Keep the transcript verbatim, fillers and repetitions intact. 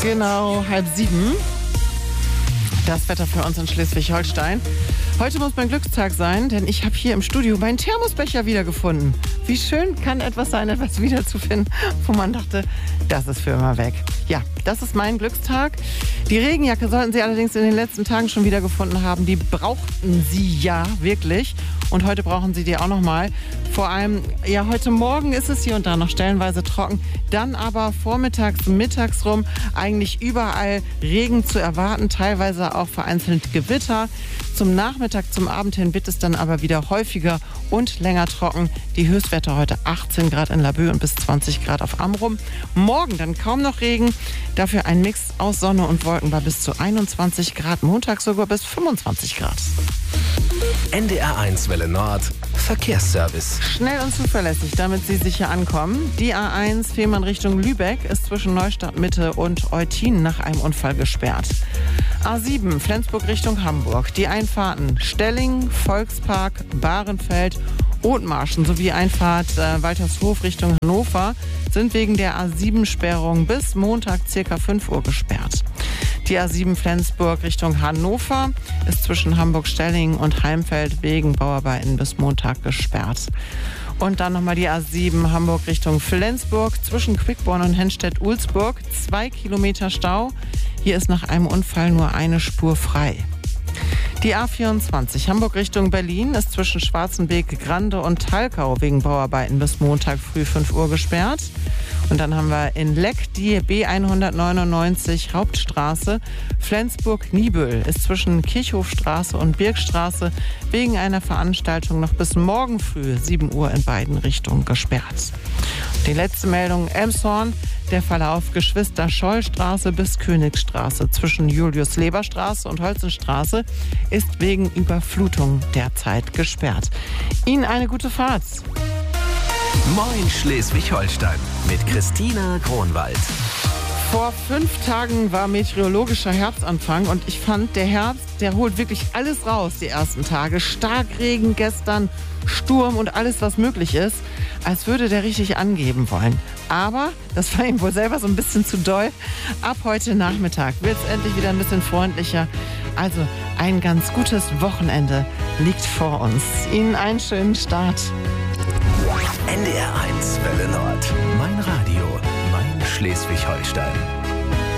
Genau, halb sieben. Das Wetter für uns in Schleswig-Holstein. Heute muss mein Glückstag sein, denn ich habe hier im Studio meinen Thermosbecher wiedergefunden. Wie schön kann etwas sein, etwas wiederzufinden, wo man dachte, das ist für immer weg. Ja, das ist mein Glückstag. Die Regenjacke sollten Sie allerdings in den letzten Tagen schon wiedergefunden haben. Die brauchten Sie ja wirklich. Und heute brauchen Sie die auch nochmal. Vor allem, ja, heute Morgen ist es hier und da noch stellenweise trocken. Dann aber vormittags, mittags rum eigentlich überall Regen zu erwarten. Teilweise auch vereinzelt Gewitter. Zum Nachmittag, zum Abend hin wird es dann aber wieder häufiger und länger trocken. Die Höchstwerte heute achtzehn Grad in Laboe und bis zwanzig Grad auf Amrum. Morgen dann kaum noch Regen. Dafür ein Mix aus Sonne und Wolken bei bis zu einundzwanzig Grad. Montag sogar bis fünfundzwanzig Grad. N D R eins Welle Nord, Verkehrsservice. Schnell und zuverlässig, damit Sie sicher ankommen. Die A eins Fehmarn Richtung Lübeck ist zwischen Neustadt Mitte und Eutin nach einem Unfall gesperrt. A sieben Flensburg Richtung Hamburg. Die Einfahrten Stelling, Volkspark, Bahrenfeld, Othmarschen sowie Einfahrt äh, Waltershof Richtung Hannover sind wegen der A sieben Sperrung bis Montag ca. fünf Uhr gesperrt. Die A sieben Flensburg Richtung Hannover ist zwischen Hamburg-Stelling und Heimfeld wegen Bauarbeiten bis Montag gesperrt. Und dann nochmal die A sieben Hamburg Richtung Flensburg zwischen Quickborn und Henstedt-Ulzburg. Zwei Kilometer Stau. Hier ist nach einem Unfall nur eine Spur frei. Die A vierundzwanzig Hamburg Richtung Berlin ist zwischen Schwarzenbeek, Grande und Talkau wegen Bauarbeiten bis Montag früh fünf Uhr gesperrt. Und dann haben wir in Leck die B hundertneunundneunzig Hauptstraße. Flensburg-Niebüll ist zwischen Kirchhofstraße und Birkstraße wegen einer Veranstaltung noch bis morgen früh sieben Uhr in beiden Richtungen gesperrt. Die letzte Meldung Elmshorn. Der Verlauf Geschwister-Scholl-Straße bis Königsstraße zwischen Julius-Leber-Straße und Holzenstraße ist wegen Überflutung derzeit gesperrt. Ihnen eine gute Fahrt. Moin Schleswig-Holstein mit Christina Kronwald. Vor fünf Tagen war meteorologischer Herbstanfang und ich fand, der Herbst, der holt wirklich alles raus, die ersten Tage. Starkregen gestern, Sturm und alles, was möglich ist, als würde der richtig angeben wollen. Aber das war ihm wohl selber so ein bisschen zu doll. Ab heute Nachmittag wird es endlich wieder ein bisschen freundlicher. Also ein ganz gutes Wochenende liegt vor uns. Ihnen einen schönen Start. N D R eins Welle Nord. Mein Radio, mein Schleswig-Holstein.